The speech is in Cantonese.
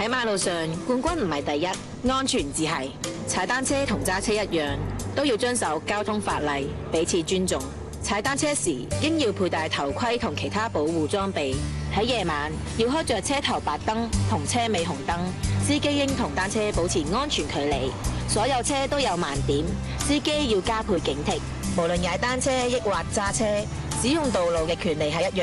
喺馬路上，冠軍唔係第一，安全至係。踩單車同揸車一樣，都要遵守交通法例，彼此尊重。踩單車時應要佩戴頭盔同其他保護裝備。喺夜晚要開着車頭白燈同車尾紅燈，司機應同單車保持安全距離。所有車都有盲點，司機要加倍警惕。無論踩單車抑或揸車，使用道路嘅權利係一樣。